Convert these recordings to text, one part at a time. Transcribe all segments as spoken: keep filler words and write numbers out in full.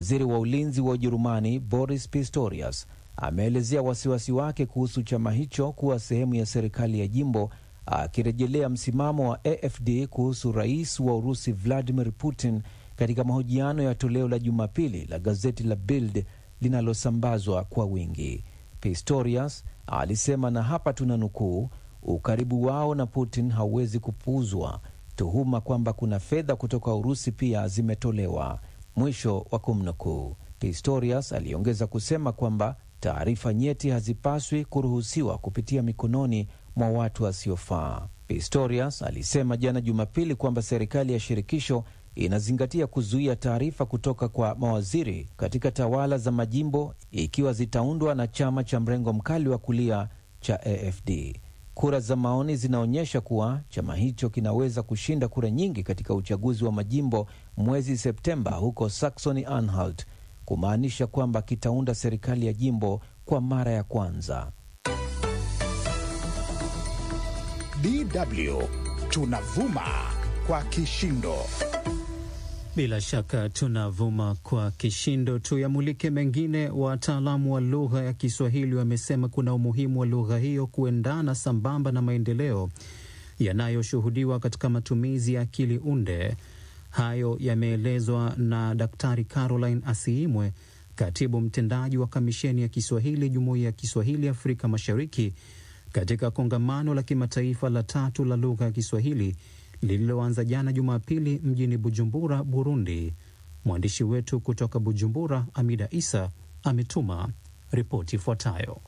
Waziri wa ulinzi wa Ujerumani Boris Pistorius ameelezea wasiwasi wake kuhusu chama hicho kuwa sehemu ya serikali ya jimbo, akirejelea msimamo wa A F D kuhusu rais wa Urusi Vladimir Putin katika mahojiano ya toleo la Jumapili la gazeti la Bild linalosambazwa kwa wingi. Pistorius alisema, na hapa tunanukuu, ukaribu wao na Putin hauwezi kupuuzwa. Tuhuma kwamba kuna fedha kutoka Urusi pia zimetolewa. Mwisho wa kumnukuu. Pistorius aliongeza kusema kwamba taarifa nyeti hazipaswi kuruhusiwa kupitia mikononi mwa watu wasiofaa. Pistorius alisema jana Jumapili kwamba serikali ya shirikisho inazingatia kuzuia taarifa kutoka kwa mawaziri katika tawala za majimbo ikiwa zitaundwa na chama cha mrengo mkali wa kulia cha A F D. Kura za maoni zinaonyesha kuwa chama hicho kinaweza kushinda kura nyingi katika uchaguzi wa majimbo mwezi Septemba huko Saxony-Anhalt, kumaanisha kwamba kitaunda serikali ya jimbo kwa mara ya kwanza. D W tunavuma kwa kishindo. Bila shaka tunavuma kwa kishindo. Tuyamulike mengine. Wataalamu wa lugha ya Kiswahili wamesema kuna umuhimu wa lugha hiyo kuendana sambamba na maendeleo yanayoshuhudiwa katika matumizi ya akili unde. Hayo yameelezwa na Daktari Caroline Asiimwe, katibu mtendaji wa Kamisheni ya Kiswahili Jumuiya ya Kiswahili Afrika Mashariki, katika kongamano la kimataifa la tatu la lugha ya Kiswahili lililoanza jana Jumapili mjini Bujumbura, Burundi. Mwandishi wetu kutoka Bujumbura, Amida Isa, ametuma ripoti ifuatayo.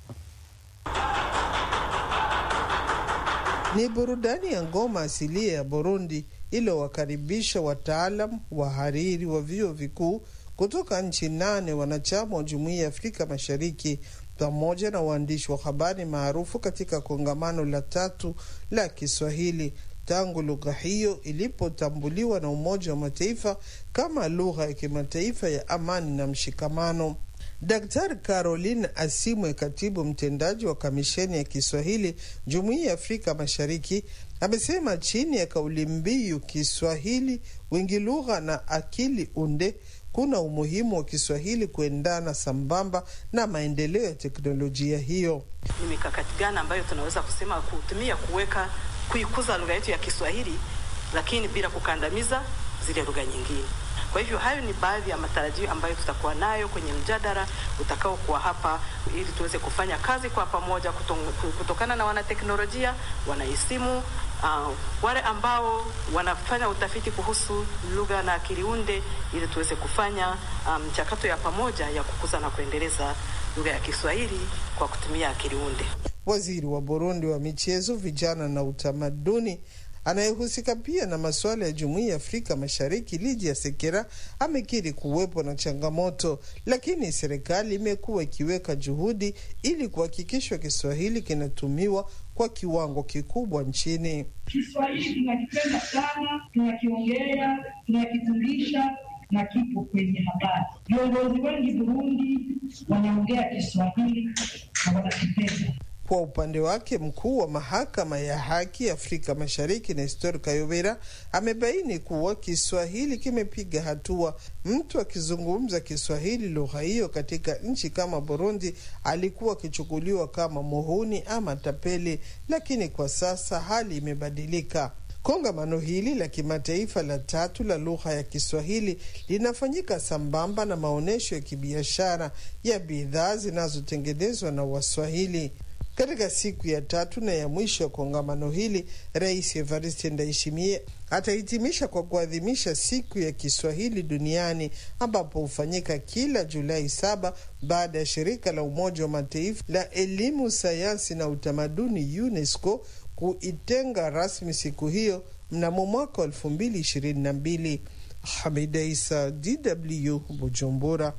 Ni burudani ya ngoma asilia ya Burundi iliyowakaribisha wataalam wahariri wa vyuo vikuu kutoka nchi nane wanachama wa Jumuiya ya Afrika Mashariki pamoja na waandishi wa habari maarufu katika kongamano la tatu la Kiswahili tangu lugha hiyo ilipotambuliwa na Umoja wa Mataifa kama lugha ya kimataifa ya amani na mshikamano. Daktari Caroline Asimwe, katibu mtendaji wa Kamisheni ya Kiswahili Jumuiya ya Afrika Mashariki, amesema chini ya kauli mbiu Kiswahili wingi lugha na akili unde, kuna umuhimu wa Kiswahili kuendana sambamba na maendeleo ya teknolojia hiyo. Ni mikakati gani ambayo tunaweza kusema kutumia kuweka kuikuza lugha yetu ya Kiswahili lakini bila kukandamiza zile lugha nyingine? Kwa hivyo hayo ni baadhi ya matarajio ambayo tutakuwa nayo kwenye mjadala utakao kuwa hapa, ili tuweze kufanya kazi kwa pamoja kutokana na wanateknolojia, wanaisimu, uh, wale ambao wanafanya utafiti kuhusu lugha na akili unde, ili tuweze kufanya mchakato um, ya pamoja ya kukuza na kuendeleza lugha ya Kiswahili kwa kutumia akili unde. Waziri wa Burundi wa michezo, vijana na utamaduni anayehusika pia na masuala ya Jumuiya ya Afrika Mashariki, Lydia Sekera, amekiri kuwepo na changamoto, lakini serikali imekuwa ikiweka juhudi ili kuhakikisha Kiswahili kinatumiwa kwa kiwango kikubwa nchini. Kiswahili tunakipenda sana, tunakiongea, tunakitulisha na kipo kwenye habari. Viongozi wengi Burundi wanaongea Kiswahili na wanakipenda. Kwa upande wake, mkuu wa mahakama ya haki Afrika Mashariki Nestor Kayobera amebaini kuwa Kiswahili kimepiga hatua. Mtu akizungumza Kiswahili lugha hiyo katika nchi kama Burundi alikuwa akichukuliwa kama muhuni ama tapeli, lakini kwa sasa hali imebadilika. Kongamano hili la kimataifa la tatu la lugha ya Kiswahili linafanyika sambamba na maonesho ya kibiashara ya bidhaa zinazotengenezwa na Waswahili. Katika siku ya tatu na ya mwisho ya kongamano hili, Rais Evariste Ndayishimiye atahitimisha kwa kuadhimisha siku ya Kiswahili duniani, ambapo hufanyika kila Julai saba baada ya shirika la Umoja wa Mataifa la elimu, sayansi na utamaduni UNESCO kuitenga rasmi siku hiyo mnamo mwaka elfu mbili ishirini na mbili. Hamida Isa, D W, Bujumbura.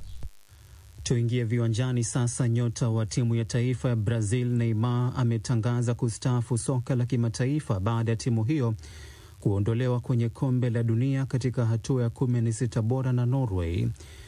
Tuingie viwanjani sasa. Nyota wa timu ya taifa ya Brazil Neymar ametangaza kustaafu soka la kimataifa baada ya timu hiyo kuondolewa kwenye kombe la dunia katika hatua ya kumi na sita bora na Norway.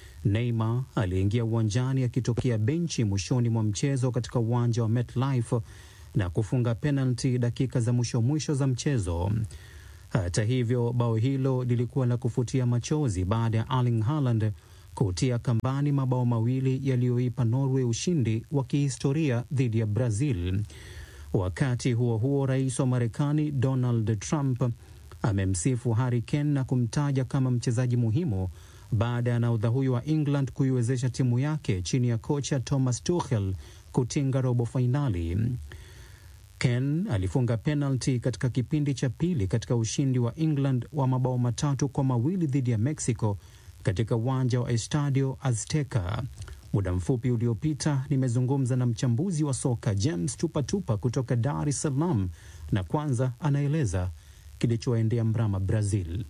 Neymar aliingia uwanjani akitokea benchi mwishoni mwa mchezo katika uwanja wa MetLife na kufunga penalty dakika za mwisho mwisho za mchezo. Hata hivyo, bao hilo lilikuwa la kufutia machozi baada ya Erling Haaland kutia kambani mabao mawili yaliyoipa Norway ushindi wa kihistoria dhidi ya Brazil. Wakati huo huo, rais wa Marekani Donald Trump amemsifu Harry Kane na kumtaja kama mchezaji muhimu baada ya nahodha huyo wa England kuiwezesha timu yake chini ya kocha Thomas Tuchel kutinga robo fainali. Kane alifunga penalti katika kipindi cha pili katika ushindi wa England wa mabao matatu kwa mawili dhidi ya Mexico katika uwanja wa Estadio Azteca. Muda mfupi uliopita nimezungumza na mchambuzi wa soka James Tupatupa kutoka Dar es Salaam, na kwanza anaeleza kilichoendea mrama Brazil.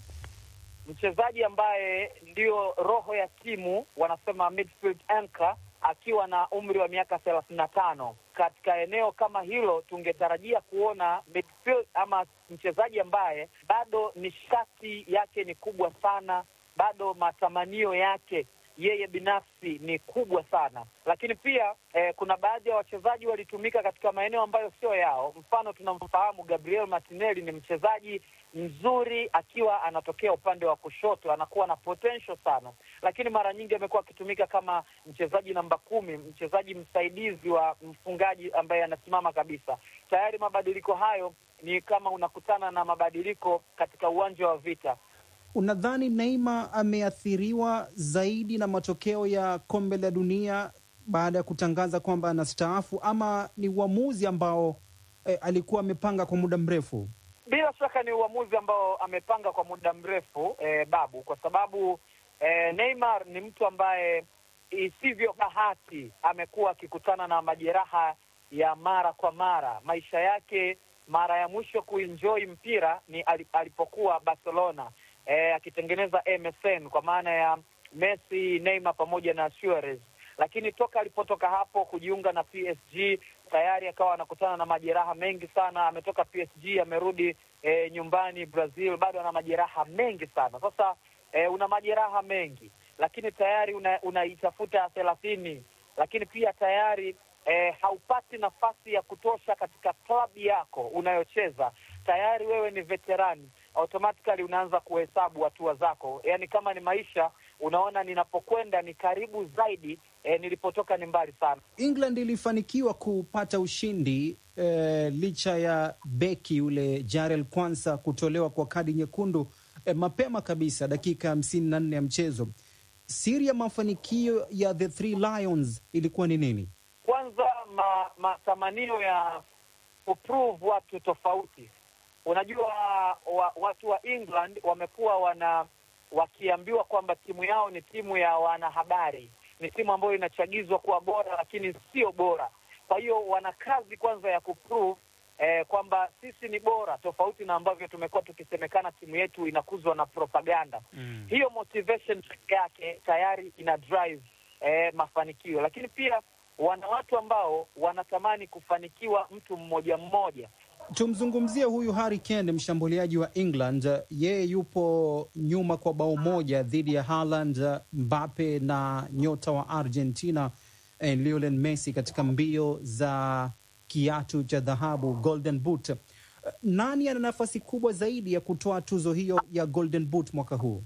Mchezaji ambaye ndio roho ya timu, wanasema midfield anchor, akiwa na umri wa miaka thelathini na tano. Katika eneo kama hilo tungetarajia kuona midfield ama mchezaji ambaye bado nishati yake ni kubwa sana, bado matamanio yake yeye binafsi ni kubwa sana. Lakini pia eh, kuna baadhi ya wachezaji walitumika katika maeneo ambayo sio yao. Mfano, tunamfahamu Gabriel Martinelli, ni mchezaji mzuri akiwa anatokea upande wa kushoto, anakuwa na potential sana, lakini mara nyingi amekuwa akitumika kama mchezaji namba kumi, mchezaji msaidizi wa mfungaji ambaye anasimama kabisa. Tayari mabadiliko hayo ni kama unakutana na mabadiliko katika uwanja wa vita. Unadhani Neymar ameathiriwa zaidi na matokeo ya kombe la dunia baada ya kutangaza kwamba anastaafu, ama ni uamuzi ambao eh, alikuwa amepanga kwa muda mrefu? Bila shaka ni uamuzi ambao amepanga kwa muda mrefu eh, babu, kwa sababu eh, Neymar ni mtu ambaye isivyo bahati amekuwa akikutana na majeraha ya mara kwa mara. Maisha yake mara ya mwisho kuenjoy mpira ni alipokuwa Barcelona, eh, akitengeneza M S N kwa maana ya Messi, Neymar pamoja na Suarez. Lakini toka alipotoka hapo kujiunga na P S G tayari akawa anakutana na majeraha mengi sana. Ametoka P S G amerudi e, nyumbani Brazil, bado ana majeraha mengi sana. Sasa e, una majeraha mengi lakini tayari unaitafuta una thelathini, lakini pia tayari e, haupati nafasi ya kutosha katika klabu yako unayocheza. Tayari wewe ni veterani, automatically unaanza kuhesabu hatua zako. Yaani kama ni maisha, unaona ninapokwenda ni karibu zaidi, e, nilipotoka ni mbali sana. England ilifanikiwa kupata ushindi e, licha ya beki ule Jarell Quansah kutolewa kwa kadi nyekundu e, mapema kabisa dakika hamsini na nne ya mchezo. Siri ya mafanikio ya the Three Lions ilikuwa ni nini? Kwanza ma, matamanio ya kuprove watu tofauti. Unajua wa, watu wa England wamekuwa wana wakiambiwa kwamba timu yao ni timu ya wanahabari, ni timu ambayo inachagizwa kuwa bora lakini sio bora. Kwa hiyo wana kazi kwanza ya kuprove eh, kwamba sisi ni bora, tofauti na ambavyo tumekuwa tukisemekana timu yetu inakuzwa na propaganda. Mm. Hiyo motivation yake tayari ina drive eh, mafanikio. Lakini pia wana watu ambao wanatamani kufanikiwa mtu mmoja mmoja. Tumzungumzie huyu Harry Kane, mshambuliaji wa England. Yeye yupo nyuma kwa bao moja dhidi ya Haaland, Mbappe na nyota wa Argentina eh, Lionel Messi katika mbio za kiatu cha dhahabu Golden Boot. Nani ana nafasi kubwa zaidi ya kutoa tuzo hiyo ya Golden Boot mwaka huu?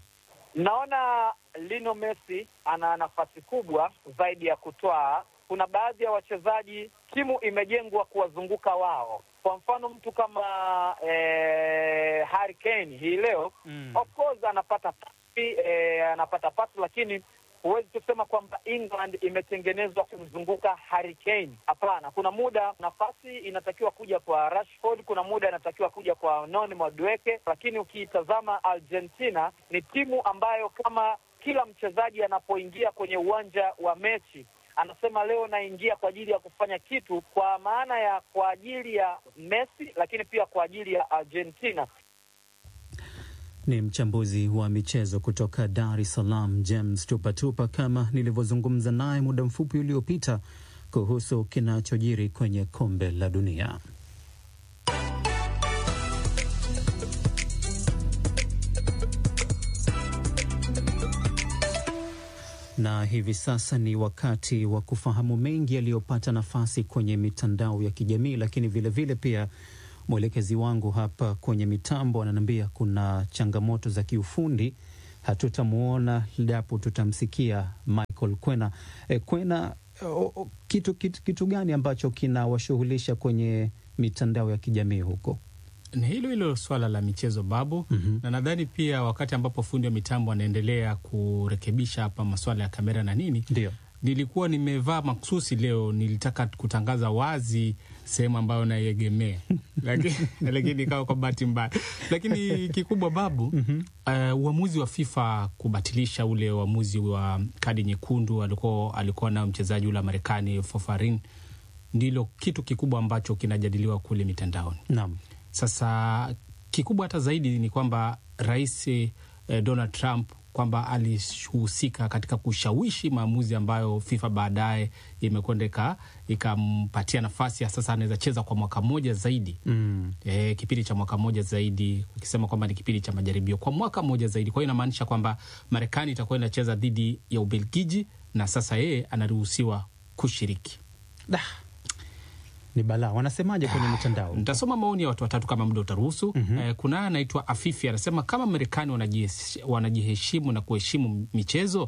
Naona Lionel Messi ana nafasi kubwa zaidi ya kutoa. Kuna baadhi ya wachezaji timu imejengwa kuwazunguka wao. Kwa mfano mtu kama eh, Harry Kane hii leo mm. of course anapata pasi, eh, anapata pasi, lakini huwezi kusema kwamba England imetengenezwa kumzunguka Harry Kane. Hapana, kuna muda nafasi inatakiwa kuja kwa Rashford, kuna muda inatakiwa kuja kwa Noni Madueke. Lakini ukiitazama Argentina ni timu ambayo kama kila mchezaji anapoingia kwenye uwanja wa mechi anasema leo naingia kwa ajili ya kufanya kitu, kwa maana ya kwa ajili ya Messi, lakini pia kwa ajili ya Argentina. Ni mchambuzi wa michezo kutoka Dar es Salaam, James Tupatupa, kama nilivyozungumza naye muda mfupi uliopita kuhusu kinachojiri kwenye kombe la dunia. Na hivi sasa ni wakati wa kufahamu mengi yaliyopata nafasi kwenye mitandao ya kijamii, lakini vile vile pia mwelekezi wangu hapa kwenye mitambo ananiambia kuna changamoto za kiufundi hatutamuona, japo tutamsikia Michael Kwena. E, Kwena, o, o, kitu, kitu, kitu gani ambacho kinawashughulisha kwenye mitandao ya kijamii huko? Ni hilo hilo swala la michezo Babu. Mm-hmm. Na nadhani pia wakati ambapo fundi wa mitambo anaendelea kurekebisha hapa masuala ya kamera na nini, ndio nilikuwa nimevaa maksusi leo, nilitaka kutangaza wazi sehemu ambayo naiegemea lakini lakini ikawa kwa bahati mbaya. Lakini kikubwa Babu, mm-hmm. uh, uamuzi wa FIFA kubatilisha ule uamuzi wa kadi nyekundu alikuwa alikuwa na mchezaji ule Marekani Fofarin, ndilo kitu kikubwa ambacho kinajadiliwa kule mitandaoni. Naam. Sasa kikubwa hata zaidi ni kwamba Rais eh, Donald Trump kwamba alihusika katika kushawishi maamuzi ambayo FIFA baadaye imekwenda ikampatia nafasi ya sasa anaweza cheza kwa mwaka mmoja zaidi. Mm. E, kipindi cha mwaka mmoja zaidi, ukisema kwamba ni kipindi cha majaribio kwa mwaka mmoja zaidi. Kwa hiyo inamaanisha kwamba Marekani itakuwa inacheza dhidi ya Ubelgiji na sasa yeye anaruhusiwa kushiriki. Dah. Ni balaa. Wanasemaje kwenye mitandao? Nitasoma maoni ya watu watatu kama muda utaruhusu. Mm-hmm. Eh, kuna anaitwa Afifi anasema kama Marekani wanajiheshimu na kuheshimu michezo,